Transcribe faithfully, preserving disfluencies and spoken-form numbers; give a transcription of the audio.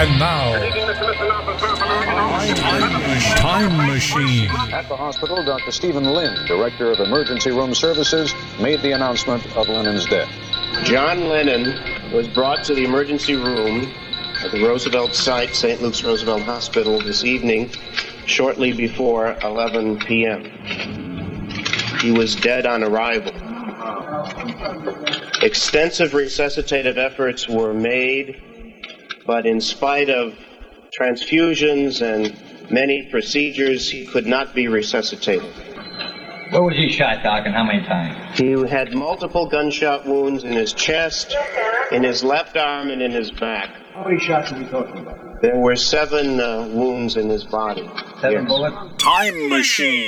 And now, Time Machine. At the hospital, Doctor Stephen Lynn, Director of Emergency Room Services, made the announcement of Lennon's death. John Lennon was brought to the emergency room at the Roosevelt site, Saint Luke's Roosevelt Hospital, this evening, shortly before eleven p.m. He was dead on arrival. Extensive resuscitative efforts were made, but in spite of transfusions and many procedures, he could not be resuscitated. Where was he shot, Doc, and how many times? He had multiple gunshot wounds in his chest, in his left arm, and in his back. How many shots are we talking about? There were seven uh, wounds in his body. Seven Yes. bullets? Time Machine.